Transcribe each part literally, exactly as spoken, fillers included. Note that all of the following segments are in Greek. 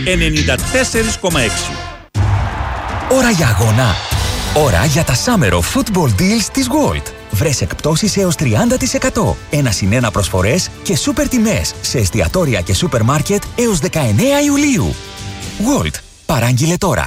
ενενήντα τέσσερα κόμμα έξι. Ώρα για αγώνα. Ώρα για τα Summer of Football Deals της Gold. Βρες εκπτώσεις έως τριάντα τοις εκατό. Ένα συν ένα προσφορές και σούπερ τιμές σε εστιατόρια και σούπερ μάρκετ έως δεκαεννέα Ιουλίου. Gold. Παράγγειλε τώρα.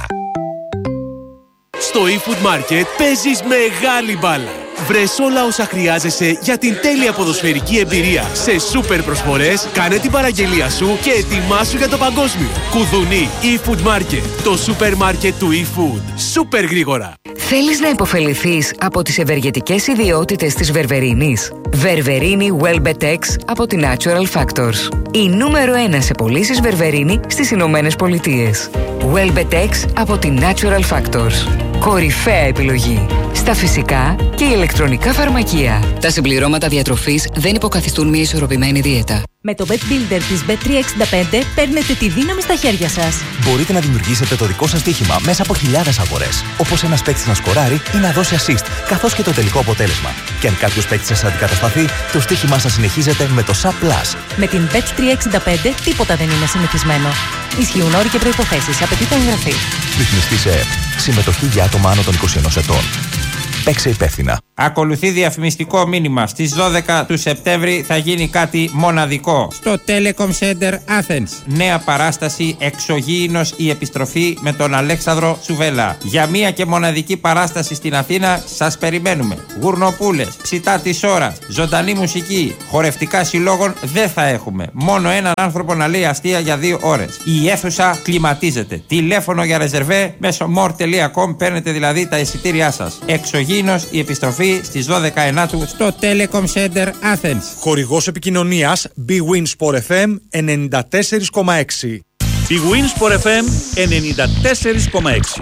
Στο eFood Market παίζεις μεγάλη μπάλα. Βρες όλα όσα χρειάζεσαι για την τέλεια ποδοσφαιρική εμπειρία. Σε σούπερ προσφορές, κάνε την παραγγελία σου και ετοιμάσου για το παγκόσμιο. Κουδουνί eFood Market, το σούπερ μάρκετ του eFood. Σούπερ γρήγορα. Θέλεις να υποφεληθείς από τις ευεργετικές ιδιότητες της βερβερίνης? Βερβερίνη Welbetex από τη Natural Factors. Η νούμερο ένα σε πωλήσεις βερβερίνη στις Ηνωμένες Πολιτείες. Welbetex από τη Natural Factors. Κορυφαία επιλογή στα φυσικά και ηλεκτρονικά φαρμακεία. Τα συμπληρώματα διατροφής δεν υποκαθιστούν μια ισορροπημένη δίαιτα. Με το Bet Builder της μπετ τριακόσια εξήντα πέντε παίρνετε τη δύναμη στα χέρια σας. Μπορείτε να δημιουργήσετε το δικό σας στοίχημα μέσα από χιλιάδες αγορές. Όπως ένας παίκτης να σκοράρει ή να δώσει assist, καθώς και το τελικό αποτέλεσμα. Και αν κάποιος παίκτης σας αντικατασταθεί, το στοίχημά σας συνεχίζεται με το Sub Plus. Με την μπετ τριακόσια εξήντα πέντε τίποτα δεν είναι συνηθισμένο. Ισχύουν όροι και προϋποθέσεις. Απαιτείται εγγραφή. Ρυθμιστή σε ΕΕΠ. Συμμετοχή για άτομα άνω των είκοσι ενός ετών. Παίξε υπεύθυνα. Ακολουθεί διαφημιστικό μήνυμα. Στις δώδεκα του Σεπτέμβρη θα γίνει κάτι μοναδικό. Στο Telecom Center Athens. Νέα παράσταση Εξωγήινος η επιστροφή με τον Αλέξανδρο Τσουβέλα. Για μία και μοναδική παράσταση στην Αθήνα σας περιμένουμε. Γουρνοπούλες, ψητά της ώρας, ζωντανή μουσική, χορευτικά συλλόγων δεν θα έχουμε. Μόνο έναν άνθρωπο να λέει αστεία για δύο ώρες. Η αίθουσα κλιματίζεται. Τηλέφωνο για ρεζερβέ μέσω more τελεία com παίρνετε δηλαδή τα εισιτήριά σας. Εξωγήινος η επιστροφή στις δώδεκα ενάτου στο Telecom Center Athens. Χορηγός επικοινωνίας Bwin Sport εφ εμ ενενήντα τέσσερα κόμμα έξι. Bwin Sport εφ εμ ενενήντα τέσσερα κόμμα έξι.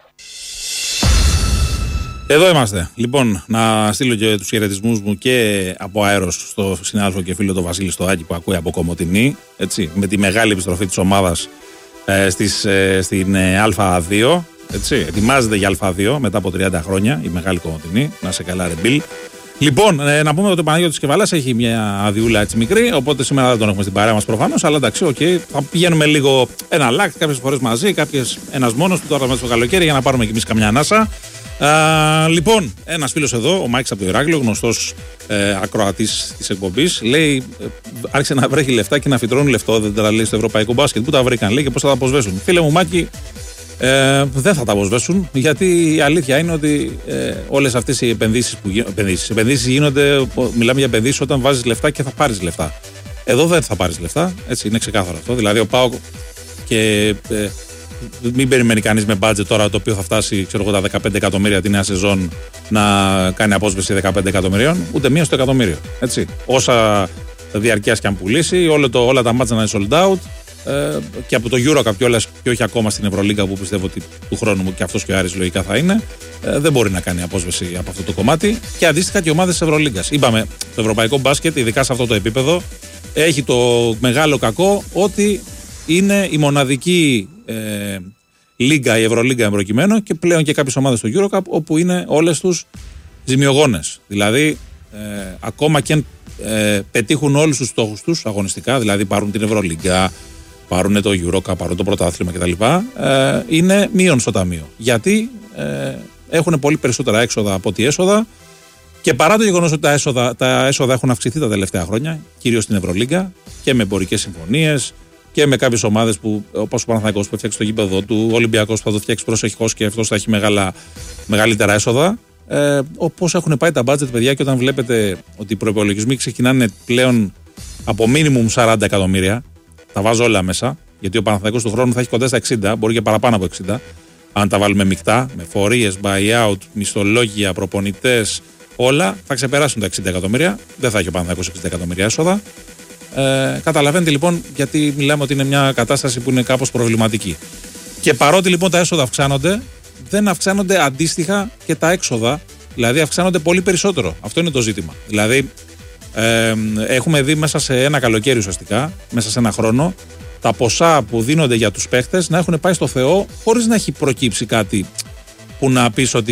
Εδώ είμαστε. Λοιπόν, να στείλω και τους χαιρετισμούς μου και από αέρος στο συνάδελφο και φίλο τον Βασίλη Στοάκη που ακούει από Κομοτηνή. Έτσι, με τη μεγάλη επιστροφή της ομάδας ε, στις, ε, στην ε, Α2. Έτσι, ετοιμάζεται για Α2 μετά από τριάντα χρόνια η μεγάλη Κομοτηνή. Να σε καλά, ρε Μπιλ. Λοιπόν, ε, να πούμε ότι ο Παναγιώτης Κεβαλάς έχει μια αδιούλα έτσι μικρή, οπότε σήμερα δεν τον έχουμε στην παρέα μας προφανώς. Αλλά εντάξει, okay, θα πηγαίνουμε λίγο ένα λάκ, κάποιες φορές μαζί, κάποιες ένας μόνος του τώρα μέσα στο καλοκαίρι για να πάρουμε κι εμείς καμιά ανάσα. Α, λοιπόν, ένας φίλος εδώ, ο Μάικς από το Ηράκλειο, γνωστός ε, ακροατής της εκπομπής, λέει: ε, άρχισε να βρέχει λεφτά και να φυτρώνουν λεφτό, δεν τα λέει στο ευρωπαϊκό μπάσκετ. Πού τα βρήκαν, λέει, και πώς θα τα αποσβέσουν. Φίλε μου, Μάκη, ε, δεν θα τα αποσβέσουν, γιατί η αλήθεια είναι ότι ε, όλες αυτές οι επενδύσεις που γίνονται, επενδύσεις, επενδύσεις γίνονται, μιλάμε για επενδύσεις όταν βάζεις λεφτά και θα πάρεις λεφτά. Εδώ δεν θα πάρεις λεφτά, έτσι είναι ξεκάθαρο αυτό. Δηλαδή, ο ΠΑΟΚ και. Ε, μην περιμένει κανείς με budget τώρα το οποίο θα φτάσει ξέρω εγώ, τα δεκαπέντε εκατομμύρια τη νέα σεζόν να κάνει απόσβεση δεκαπέντε εκατομμυρίων, ούτε μία στο εκατομμύριο. Έτσι. Όσα διαρκείας και αν πουλήσει, όλο το, όλα τα μάτσα να είναι sold out ε, και από το EuroCup κιόλας και όχι ακόμα στην Ευρωλίγκα που πιστεύω ότι του χρόνου μου και αυτός και ο Άρης λογικά θα είναι, ε, δεν μπορεί να κάνει απόσβεση από αυτό το κομμάτι και αντίστοιχα και ομάδες της Ευρωλίγκας. Είπαμε, το ευρωπαϊκό μπάσκετ, ειδικά σε αυτό το επίπεδο, έχει το μεγάλο κακό ότι είναι η μοναδική ε, λίγκα, η Ευρωλίγκα εμπροκειμένο και πλέον και κάποιες ομάδες στο EuroCup όπου είναι όλες τους ζημιογόνες. Δηλαδή, ε, ακόμα και αν ε, πετύχουν όλους τους στόχους τους αγωνιστικά, δηλαδή πάρουν την Ευρωλίγκα, πάρουν το EuroCup, πάρουν το πρωτάθλημα κτλ., ε, είναι μείον στο ταμείο. Γιατί ε, έχουν πολύ περισσότερα έξοδα από ό,τι έσοδα. Και παρά το γεγονός ότι τα έσοδα, τα έσοδα έχουν αυξηθεί τα τελευταία χρόνια, κυρίως στην Ευρωλίγκα και με εμπορικές συμφωνίες και με κάποιες ομάδες που, όπως ο Παναθηναϊκός που έφτιαξε το γήπεδο του, ο Ολυμπιακός που θα το φτιάξει προσεχώς και αυτός θα έχει μεγάλα, μεγαλύτερα έσοδα. Ε, όπως έχουν πάει τα budget, παιδιά, και όταν βλέπετε ότι οι προϋπολογισμοί ξεκινάνε πλέον από minimum σαράντα εκατομμύρια, τα βάζω όλα μέσα, γιατί ο Παναθηναϊκός του χρόνου θα έχει κοντά στα εξήντα, μπορεί και παραπάνω από εξήντα, αν τα βάλουμε μεικτά, με φορείες, buyout, μισθολόγια, προπονητές. Όλα θα ξεπεράσουν τα εξήντα εκατομμύρια. Δεν θα έχει ο Παναθηναϊκός εξήντα εκατομμύρια έσοδα. Ε, καταλαβαίνετε λοιπόν γιατί μιλάμε ότι είναι μια κατάσταση που είναι κάπως προβληματική. Και παρότι λοιπόν τα έσοδα αυξάνονται, δεν αυξάνονται αντίστοιχα και τα έξοδα. Δηλαδή αυξάνονται πολύ περισσότερο. Αυτό είναι το ζήτημα. Δηλαδή ε, έχουμε δει μέσα σε ένα καλοκαίρι ουσιαστικά, μέσα σε ένα χρόνο, τα ποσά που δίνονται για τους παίχτες να έχουν πάει στο Θεό χωρίς να έχει προκύψει κάτι που να πεις ότι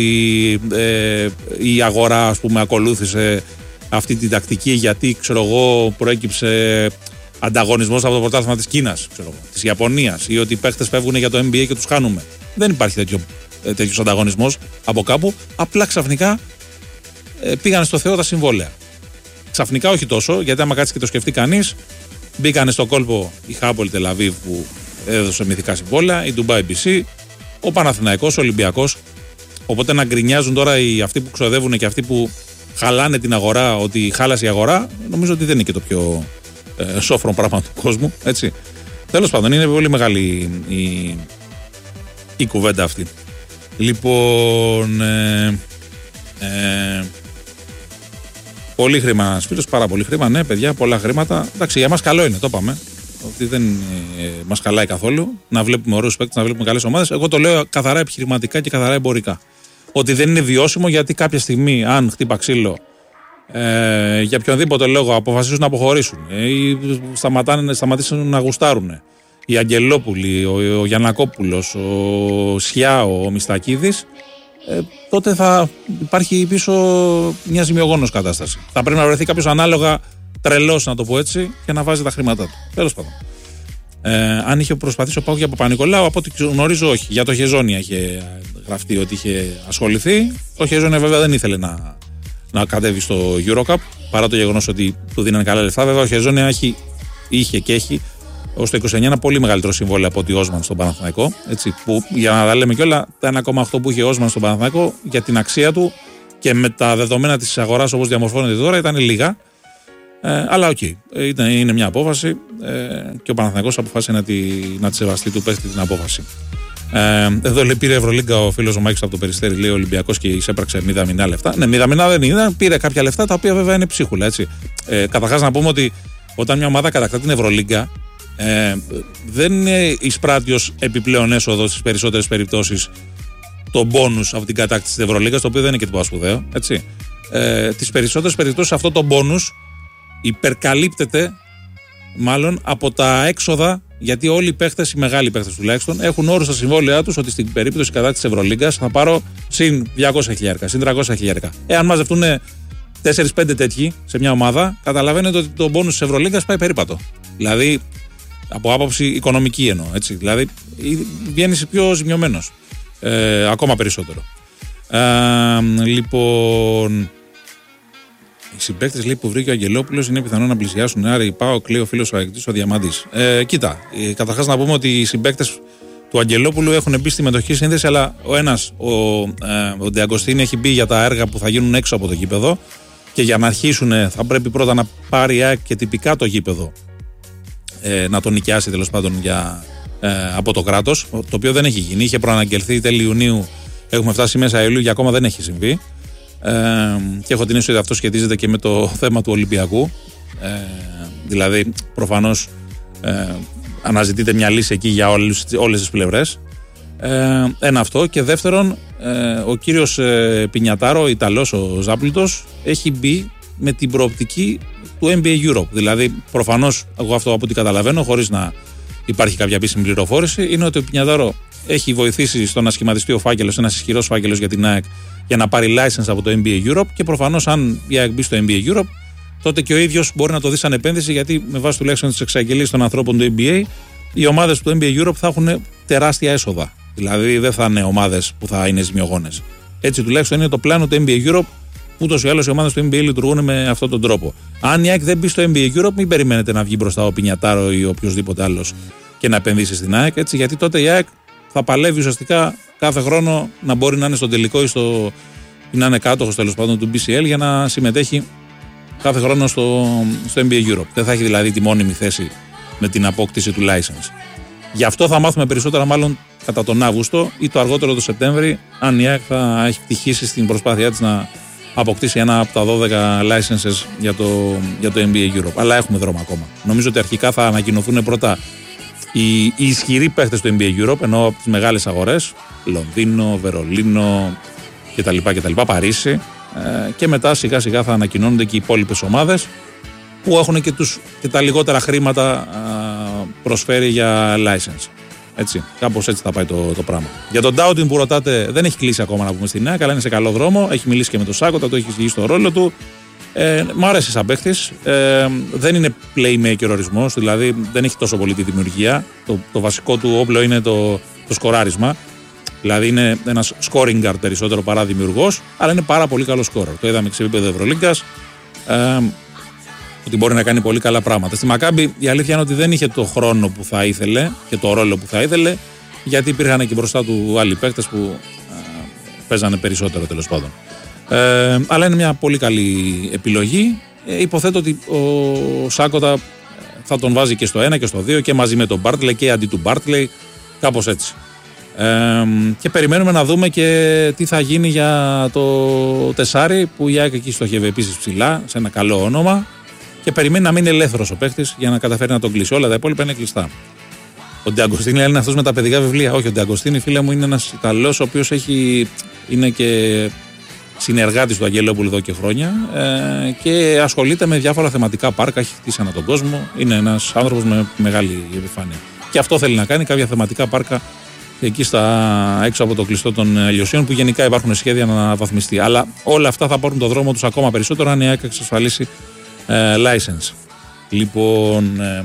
ε, η αγορά, ας πούμε, ακολούθησε αυτή την τακτική γιατί, ξέρω εγώ, προέκυψε ανταγωνισμός από το πρωτάθλημα της Κίνας, της Ιαπωνίας, ή ότι οι παίχτες φεύγουν για το N B A και τους χάνουμε. Δεν υπάρχει τέτοιο, τέτοιος ανταγωνισμός από κάπου. Απλά ξαφνικά ε, πήγανε στο Θεό τα συμβόλαια. Ξαφνικά όχι τόσο, γιατί άμα κάτσει και το σκεφτεί κανείς, μπήκανε στο κόλπο η Χάπολ Τελαβίβ που έδωσε μυθικά συμβόλαια, η Ντουμπάι μπι σι, ο Παναθηναϊκός, ο Ολυμπιακός. Οπότε να γκρινιάζουν τώρα οι, αυτοί που ξοδεύουν και αυτοί που χαλάνε την αγορά, ότι χάλασε η αγορά, νομίζω ότι δεν είναι και το πιο ε, σόφρο πράγμα του κόσμου. Έτσι. Τέλος πάντων, είναι πολύ μεγάλη η, η, η κουβέντα αυτή. Λοιπόν. Ε, ε, πολύ χρήμα ένας φίλος, πάρα πολύ χρήμα. Ναι, παιδιά, πολλά χρήματα. Εντάξει, για μας καλό είναι, το είπαμε. Ότι δεν ε, μας χαλάει καθόλου να βλέπουμε ωραίους παίκτες, να βλέπουμε καλές ομάδες. Εγώ το λέω καθαρά επιχειρηματικά και καθαρά εμπορικά. Ότι δεν είναι βιώσιμο, γιατί κάποια στιγμή, αν χτύπα ξύλο, ε, για οποιονδήποτε λόγο αποφασίσουν να αποχωρήσουν ή σταματάνε, σταματήσουν να γουστάρουν οι Αγγελόπουλοι, ο, ο Γιαννακόπουλος, ο Σιάο, ο Μιστακίδης, ε, τότε θα υπάρχει πίσω μια ζημιογόνος κατάσταση. Θα πρέπει να βρεθεί κάποιος ανάλογα τρελός, να το πω έτσι, και να βάζει τα χρήματά του. Τέλος πάντων. Ε, αν είχε προσπαθήσει ο Πάοκ για Παπα-Νικολάου, από ό,τι γνωρίζω, όχι. Για το Χεζόνια είχε γραφτεί ότι είχε ασχοληθεί. Το Χεζόνια βέβαια δεν ήθελε να, να κατέβει στο EuroCup, παρά το γεγονός ότι του δίνανε καλά λεφτά. Βέβαια, ο Χεζόνια έχει, είχε και έχει ως το είκοσι εννιά ένα πολύ μεγαλύτερο συμβόλαιο από ότι ο Όσμαν στον Παναθηναϊκό. Έτσι, που, για να τα λέμε κιόλα, τα ένα κόμμα οκτώ που είχε ο Όσμαν στον Παναθηναϊκό για την αξία του και με τα δεδομένα της αγοράς όπως διαμορφώνεται τώρα ήταν λίγα. Ε, αλλά οκ, okay. είναι, είναι μια απόφαση ε, και ο Παναθηναϊκός αποφάσισε να τη, να τη σεβαστεί του παίχτη την απόφαση. Ε, εδώ λέει, πήρε Ευρωλίγκα ο φίλος ο Μάκης από το Περιστέρι, λέει ο Ολυμπιακός και εισέπραξε μηδαμινά λεφτά. Ναι, μηδαμινά δεν είναι, πήρε κάποια λεφτά τα οποία βέβαια είναι ψίχουλα. Έτσι. Ε, καταρχάς να πούμε ότι όταν μια ομάδα κατακτά την Ευρωλίγκα, ε, δεν εισπράττει ως επιπλέον έσοδο στις περισσότερες περιπτώσεις το μπόνους από την κατάκτηση της Ευρωλίγκας, το οποίο δεν είναι και τίποτα σπουδαίο. Ε, τις περισσότερες περιπτώσεις αυτό το μπόνους υπερκαλύπτεται μάλλον από τα έξοδα, γιατί όλοι οι παίχτες, οι μεγάλοι παίχτες τουλάχιστον, έχουν όρους στα συμβόλαιά τους ότι στην περίπτωση κατάκτησης της Ευρωλίγκας θα πάρω συν διακόσια χιλιάρικα, συν τριακόσια χιλιάρικα. Εάν μαζευτούν τέσσερα πέντε τέτοιοι σε μια ομάδα, καταλαβαίνετε ότι το μπόνους της Ευρωλίγκας πάει περίπατο. Δηλαδή, από άποψη οικονομική εννοώ. Έτσι. Δηλαδή, βγαίνεις πιο ζημιωμένος. Ε, ακόμα περισσότερο. Ε, λοιπόν. Οι συμπαίκτες που βρήκε ο Αγγελόπουλος είναι πιθανό να πλησιάσουν. Άρα η ΠΑΟΚ, λέει ο φίλος ο Αεκτής, ο Διαμαντής. Ε, κοίτα, ε, καταρχάς να πούμε ότι οι συμπαίκτες του Αγγελόπουλου έχουν μπει στη μετοχή σύνδεση, αλλά ο ένας, ο, ε, ο Ντεαγκοστίνη, έχει μπει για τα έργα που θα γίνουν έξω από το γήπεδο και για να αρχίσουν θα πρέπει πρώτα να πάρει η ΑΕΚ και τυπικά το γήπεδο, ε, να τον νοικιάσει τέλος πάντων για, ε, από το κράτος, το οποίο δεν έχει γίνει. Είχε προαναγγελθεί τέλη Ιουνίου, έχουμε φτάσει μέσα Ιουλίου και ακόμα δεν έχει συμβεί. Ε, και έχω την αίσθηση ότι αυτό σχετίζεται και με το θέμα του Ολυμπιακού. Ε, δηλαδή, προφανώς ε, αναζητείται μια λύση εκεί για όλες, όλες τις πλευρές. Ε, ένα αυτό. Και δεύτερον, ε, ο κύριος ε, Πινιατάρο, ο Ιταλός, ο Ζάπλουτος, έχει μπει με την προοπτική του N B A Europe. Δηλαδή, προφανώς, εγώ αυτό από ό,τι καταλαβαίνω, χωρίς να υπάρχει κάποια επίσημη πληροφόρηση, είναι ότι ο Πινιατάρο έχει βοηθήσει στο να σχηματιστεί ο φάκελος, ένας ισχυρός φάκελος για την ΑΕΚ, για να πάρει license από το N B A Europe, και προφανώς αν η ΑΕΚ μπει στο N B A Europe, τότε και ο ίδιος μπορεί να το δει σαν επένδυση, γιατί με βάση τουλάχιστον τις εξαγγελίες των ανθρώπων του N B A, οι ομάδες του N B A Europe θα έχουν τεράστια έσοδα. Δηλαδή δεν θα είναι ομάδες που θα είναι ζημιογόνες. Έτσι τουλάχιστον είναι το πλάνο του N B A Europe, που ούτως ή άλλως οι ομάδες του N B A λειτουργούν με αυτόν τον τρόπο. Αν η ΑΕΚ δεν μπει στο N B A Europe, μην περιμένετε να βγει μπροστά ο Πινιατάρο ή οποιοδήποτε άλλος και να επενδύσει στην ΑΕΚ, έτσι, γιατί τότε η ΑΕΚ θα παλεύει ουσιαστικά κάθε χρόνο να μπορεί να είναι στο τελικό ή, στο, ή να είναι κάτοχος τέλος πάντων του μπι σι ελ για να συμμετέχει κάθε χρόνο στο, στο N B A Europe. Δεν θα έχει δηλαδή τη μόνιμη θέση με την απόκτηση του license. Γι' αυτό θα μάθουμε περισσότερα μάλλον κατά τον Αύγουστο ή το αργότερο το Σεπτέμβρη, αν η ΑΕΚ θα έχει πτυχήσει στην προσπάθειά της να αποκτήσει ένα από τα δώδεκα licenses για το, για το N B A Europe. Αλλά έχουμε δρόμο ακόμα. Νομίζω ότι αρχικά θα ανακοινωθούν πρώτα οι, οι ισχυροί παίχτες του N B A Europe, ενώ από τις μεγάλες αγορές, Λονδίνο, Βερολίνο κτλ. κτλ Παρίσι, ε, και μετά σιγά σιγά θα ανακοινώνονται και οι υπόλοιπες ομάδες που έχουν και, τους, και τα λιγότερα χρήματα α, προσφέρει για license. Έτσι, κάπως έτσι θα πάει το, το πράγμα. Για τον Ντάουτιν που ρωτάτε, δεν έχει κλείσει ακόμα να πούμε στην ΑΕΚ, αλλά είναι σε καλό δρόμο. Έχει μιλήσει και με τον Σάκοτα, το έχει εξηγήσει το ρόλο του. Ε, μ' αρέσει σαν παίχτης. Ε, δεν είναι playmaker ορισμός, δηλαδή δεν έχει τόσο πολύ τη δημιουργία. Το, το βασικό του όπλο είναι το, το σκοράρισμα. Δηλαδή είναι ένας scoring guard περισσότερο παρά δημιουργός, αλλά είναι πάρα πολύ καλό scorer. Το είδαμε και σε επίπεδο Ευρωλίγκας, ε, ότι μπορεί να κάνει πολύ καλά πράγματα. Στη Μακάμπι η αλήθεια είναι ότι δεν είχε το χρόνο που θα ήθελε και το ρόλο που θα ήθελε, γιατί υπήρχαν και μπροστά του άλλοι παίκτες που ε, παίζανε περισσότερο τέλος πάντων. Ε, αλλά είναι μια πολύ καλή επιλογή. Ε, υποθέτω ότι ο Σάκοτα θα τον βάζει και στο ένα και στο δύο και μαζί με τον Μπάρτλεϊ και αντί του Μπάρτλεϊ, κάπως έτσι. Ε, και περιμένουμε να δούμε και τι θα γίνει για το τεσάρι που η ΑΕΚ εκεί στοχεύει επίσης ψηλά, σε ένα καλό όνομα, και περιμένει να μείνει ελεύθερος ο παίχτης για να καταφέρει να τον κλείσει. Όλα τα υπόλοιπα είναι κλειστά. Ο Ντιαγκοστίνη είναι αυτός με τα παιδικά βιβλία. Όχι, ο Ντιαγκοστίνη, φίλε μου, είναι ένας Ιταλός ο οποίος έχει, είναι και συνεργάτης του Αγγελόπουλου εδώ και χρόνια ε, και ασχολείται με διάφορα θεματικά πάρκα. Έχει χτίσει ανά τον κόσμο. Είναι ένας άνθρωπος με μεγάλη επιφάνεια. Και αυτό θέλει να κάνει, κάποια θεματικά πάρκα εκεί στα, έξω από το κλειστό των Ελιοσίων, που γενικά υπάρχουν σχέδια να αναβαθμιστεί. Αλλά όλα αυτά θα πάρουν το δρόμο τους ακόμα περισσότερο αν η ΑΕΚ εξασφαλίσει ε, license. Λοιπόν, ε,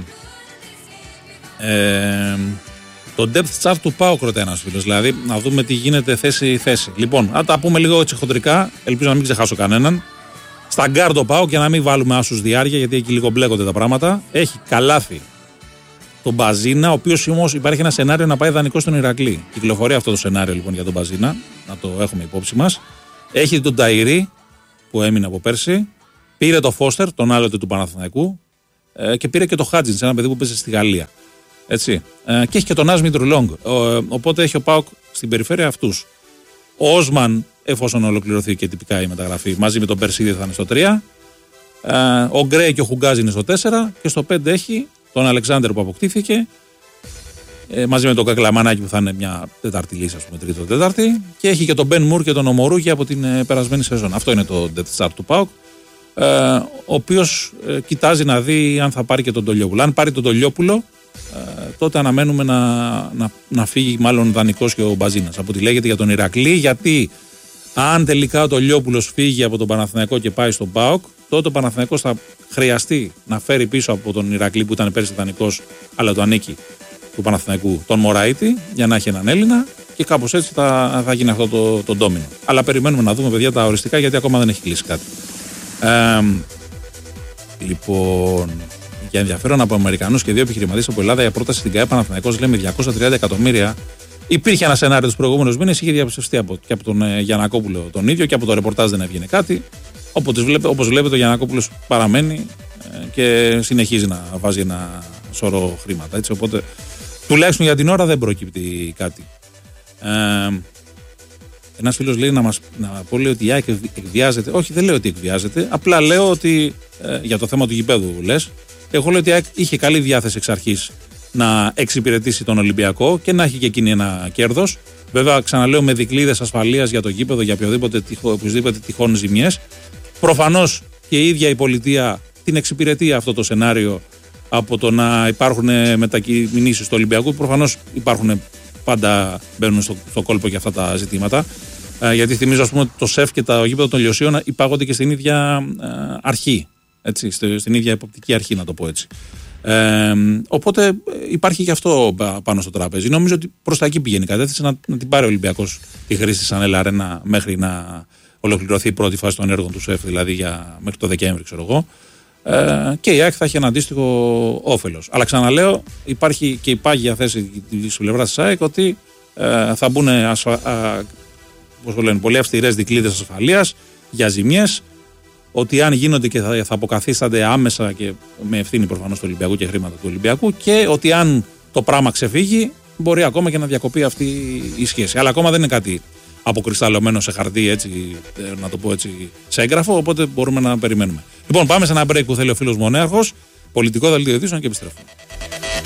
ε, το depth chart του ΠΑΟΚ ρωτάει ένας φίλος, δηλαδή να δούμε τι γίνεται θέση-θέση. Λοιπόν, να τα πούμε λίγο έτσι χοντρικά, ελπίζω να μην ξεχάσω κανέναν. Στα γκάρντο ΠΑΟΚ, για να μην βάλουμε άσους διάρκεια, γιατί εκεί λίγο μπλέκονται τα πράγματα, έχει καλάθι τον Μπαζίνα, ο οποίος όμως υπάρχει ένα σενάριο να πάει δανεικό στον Ηρακλή. Κυκλοφορεί αυτό το σενάριο λοιπόν για τον Μπαζίνα, να το έχουμε υπόψη μας. Έχει τον Ταϊρή που έμεινε από πέρσι, πήρε το Φώστερ, τον άλλοτε του Παναθηναϊκού, και πήρε και το Χάτζιν, ένα παιδί που παίζει στη Γαλλία. Έτσι. Ε, και έχει και τον Άσμι Τρουλόγκ. Οπότε έχει ο ΠΑΟΚ στην περιφέρεια αυτούς. Ο Όσμαν, εφόσον ολοκληρωθεί και τυπικά η μεταγραφή, μαζί με τον Περσίδη θα είναι στο τρία. Ε, ο Γκρέι και ο Χουγκάζ είναι στο τέσσερα. Και στο πέντε έχει τον Αλεξάνδερ που αποκτήθηκε. Ε, μαζί με τον Κακλαμανάκη που θα είναι μια τετάρτη λύση, ας πούμε, τρίτο-τέταρτη. Και έχει και τον Μπεν Μουρ και τον Ομορούγη από την ε, περασμένη σεζόν. Αυτό είναι το depth chart του ΠΑΟΚ. Ε, ο οποίος ε, κοιτάζει να δει αν θα πάρει και τον Τολιόπουλο. Αν πάρει τον Τολιόπουλο, Ε, τότε αναμένουμε να, να, να φύγει μάλλον δανεικός και ο Μπαζίνας από ό,τι λέγεται για τον Ηρακλή, γιατί αν τελικά ο Τολιόπουλος φύγει από τον Παναθηναϊκό και πάει στον ΠΑΟΚ, τότε ο Παναθηναϊκός θα χρειαστεί να φέρει πίσω από τον Ηρακλή που ήταν πέρσι δανεικός, αλλά το ανήκει του Παναθηναϊκού, τον Μωραΐτη, για να έχει έναν Έλληνα, και κάπως έτσι θα, θα γίνει αυτό το, το ντόμινο. Αλλά περιμένουμε να δούμε, παιδιά, τα οριστικά, γιατί ακόμα δεν έχει κλείσει κάτι. Ε, λοιπόν, για ενδιαφέρον από Αμερικανούς και δύο επιχειρηματίες από Ελλάδα, η πρόταση στην ΚΑΕ Παναθηναϊκός λέει με διακόσια τριάντα εκατομμύρια. Υπήρχε ένα σενάριο τους προηγούμενους μήνες, είχε διαψευστεί από, και από τον ε, Γιαννακόπουλο τον ίδιο, και από το ρεπορτάζ δεν έβγαινε κάτι. Όπως βλέπετε, όπως βλέπετε, ο Γιαννακόπουλος παραμένει ε, και συνεχίζει να βάζει ένα σωρό χρήματα. Έτσι, οπότε τουλάχιστον για την ώρα δεν προκύπτει κάτι. Ε, Ένας φίλος λέει να μας να πω, λέει ότι η ΑΕΚ εκβιάζεται. Όχι, δεν λέω ότι εκβιάζεται. Απλά λέω ότι ε, για το θέμα του γηπέδου λες. Εγώ λέω ότι η ΑΕΚ είχε καλή διάθεση εξ αρχής να εξυπηρετήσει τον Ολυμπιακό και να έχει και εκείνη ένα κέρδος. Βέβαια, ξαναλέω, με δικλείδες ασφαλείας για το γήπεδο, για οποιοδήποτε, οποιοδήποτε τυχόν ζημιές. Προφανώς και η ίδια η πολιτεία την εξυπηρετεί αυτό το σενάριο από το να υπάρχουν μετακινήσεις του Ολυμπιακού. Προφανώς υπάρχουν, πάντα μπαίνουν στο, στο κόλπο για αυτά τα ζητήματα. Ε, γιατί θυμίζω, ας πούμε, ότι το ΣΕΦ και το γήπεδο των Λιωσίων υπάγονται και στην ίδια ε, αρχή. Έτσι, στην ίδια εποπτική αρχή, να το πω έτσι. Ε, οπότε υπάρχει και αυτό πάνω στο τραπέζι. Νομίζω ότι προς τα εκεί πηγαίνει η κατεύθυνση, να, να την πάρει ο Ολυμπιακός τη χρήση της Ανέλα Αρένα μέχρι να ολοκληρωθεί η πρώτη φάση των έργων του ΣΕΦ, δηλαδή για, μέχρι το Δεκέμβρη, ξέρω εγώ. Ε, και η ΑΕΚ θα έχει ένα αντίστοιχο όφελος. Αλλά ξαναλέω, υπάρχει και η πάγια θέση της πλευράς της ΑΕΚ ότι ε, θα μπουν ασφα, α, πώς το λένε, πολύ αυστηρές δικλείδες ασφαλείας για ζημιές. Ότι αν γίνονται και θα, θα αποκαθίστανται άμεσα και με ευθύνη προφανώς του Ολυμπιακού και χρήματα του Ολυμπιακού, και ότι αν το πράγμα ξεφύγει, μπορεί ακόμα και να διακοπεί αυτή η σχέση. Αλλά ακόμα δεν είναι κάτι αποκρισταλωμένο σε χαρτί, έτσι, να το πω έτσι, σε έγγραφο, οπότε μπορούμε να περιμένουμε. Λοιπόν, πάμε σε ένα break που θέλει ο φίλος μου ο Νέαρχος, πολιτικό δελτίο ειδήσεων, και επιστρέφουμε.